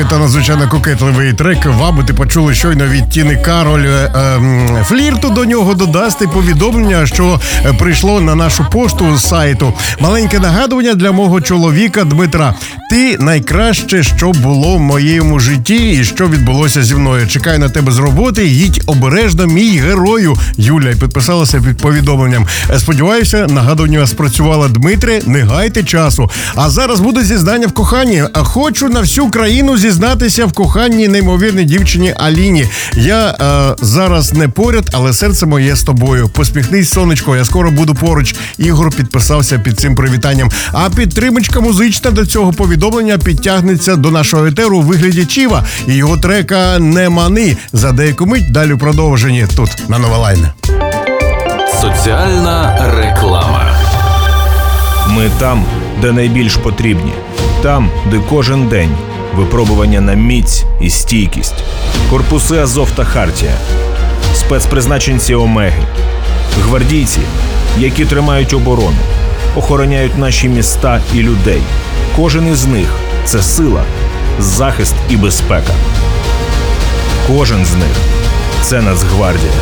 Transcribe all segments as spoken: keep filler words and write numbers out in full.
красивий та надзвичайно кокетливий трек. Вабити почули щойно від Тіни Кароль. Ем, флірту до нього додасти повідомлення, що прийшло на нашу пошту з сайту. Маленьке нагадування для мого чоловіка Дмитра. Ти найкраще, що було в моєму житті і що відбулося зі мною. Чекаю на тебе з роботи, їдь обережно, мій герою. Юля підписалася під повідомленням. Сподіваюся, нагадування спрацювало. Дмитре, не гайте часу. А зараз буде зізнання в коханні. Хочу на всю країну зізнатися в коханні неймовірній дівчині Аліні. Я е, зараз не поряд, але серце моє з тобою. Посміхнись, сонечко, я скоро буду поруч. Ігор підписався під цим привітанням. А підтримочка музична до цього повідомлення підтягнеться до нашого етеру у вигляді Чіва і його трека «Не мани». За деяку мить далі продовжені тут на Новолайн. Соціальна реклама. Ми там, де найбільш потрібні. Там, де кожен день випробування на міць і стійкість. Корпуси Азов та Хартія. Спецпризначенці Омеги. Гвардійці, які тримають оборону. Охороняють наші міста і людей. Кожен із них – це сила, захист і безпека. Кожен з них – це Нацгвардія.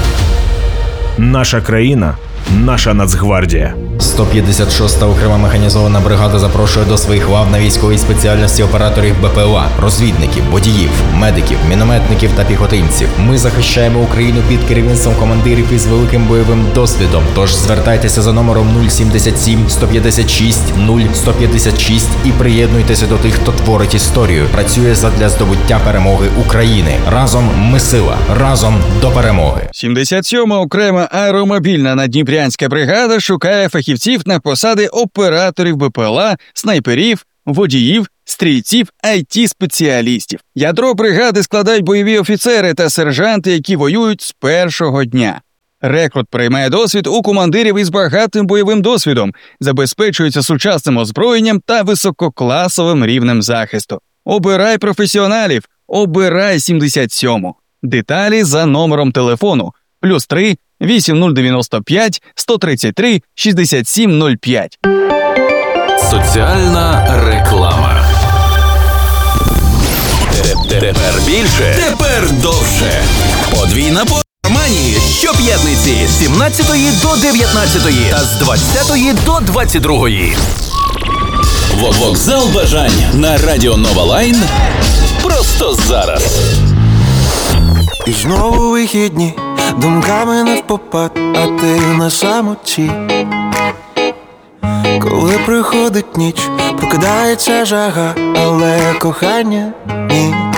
Наша країна – наша Нацгвардія. сто п'ятдесят шоста окрема механізована бригада запрошує до своїх лав на військовій спеціальності операторів БПЛА, розвідників, водіїв, медиків, мінометників та піхотинців. Ми захищаємо Україну під керівництвом командирів із великим бойовим досвідом. Тож звертайтеся за номером нуль сімдесят сім сто п'ятдесят шість нуль сто п'ятдесят шість і приєднуйтеся до тих, хто творить історію. Працює задля здобуття перемоги України. Разом ми сила. Разом до перемоги. сімдесят сьома окрема аеромобільна наддніпрянська бригада шукає фахівців на посади операторів БПЛА, снайперів, водіїв, стрільців, ай ті-спеціалістів. Ядро бригади складають бойові офіцери та сержанти, які воюють з першого дня. Рекрут приймає досвід у командирів із багатим бойовим досвідом, забезпечується сучасним озброєнням та висококласовим рівнем захисту. Обирай професіоналів, обирай сімдесят сьому. Деталі за номером телефону плюс три вісім нуль дев'яносто п'ять сто тридцять три шістдесят сім нуль п'ять. Соціальна реклама. Тепер більше, тепер довше. Подвійна по Романії щоп'ятниці з сімнадцятої до дев'ятнадцятої та з двадцятої до двадцять другої. Вокзал бажань на радіо Новолайн просто зараз. І знову вихідні, думками навпопад, а ти на самоті. Коли приходить ніч, прокидається жага, але кохання ні.